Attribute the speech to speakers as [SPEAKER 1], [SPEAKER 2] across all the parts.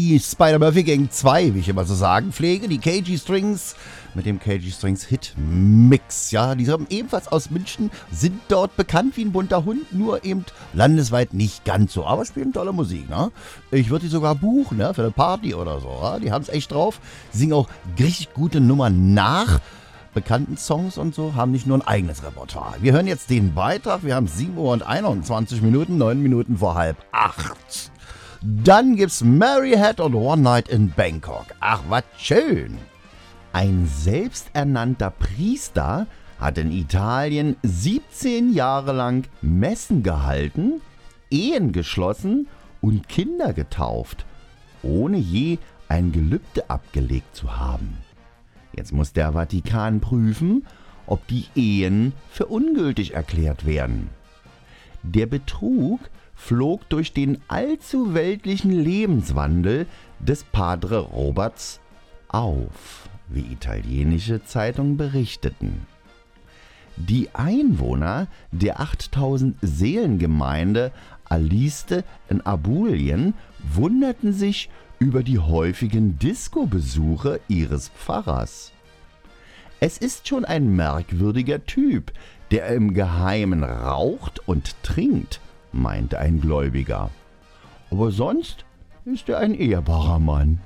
[SPEAKER 1] die Spider-Murphy Gang 2, wie ich immer so sagen pflege, die KG Strings mit dem KG Strings Hit Mix. Ja, die kommen ebenfalls aus München, sind dort bekannt wie ein bunter Hund, nur eben landesweit nicht ganz so, aber spielen tolle Musik, ne? Ich würde die sogar buchen, ne, für eine Party oder so, ja? Die haben es echt drauf, singen auch richtig gute Nummern nach bekannten Songs und so, haben nicht nur ein eigenes Repertoire. Wir hören jetzt den Beitrag, wir haben 7 Uhr und 21 Minuten, 9 Minuten vor 7:30. Dann gibt's Mary Had und One Night in Bangkok. Ach, was schön! Ein selbsternannter Priester hat in Italien 17 Jahre lang Messen gehalten, Ehen geschlossen und Kinder getauft, ohne je ein Gelübde abgelegt zu haben. Jetzt muss der Vatikan prüfen, ob die Ehen für ungültig erklärt werden. Der Betrug flog durch den allzu weltlichen Lebenswandel des Padre Roberts auf, wie italienische Zeitungen berichteten. Die Einwohner der 8000 Seelengemeinde Aliste in Apulien wunderten sich über die häufigen Disco-Besuche ihres Pfarrers. Es ist schon ein merkwürdiger Typ, der im Geheimen raucht und trinkt, meinte ein Gläubiger. Aber sonst ist er ein ehrbarer Mann.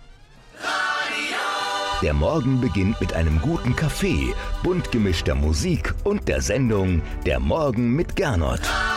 [SPEAKER 2] Der Morgen beginnt mit einem guten Kaffee, bunt gemischter Musik und der Sendung Der Morgen mit Gernot.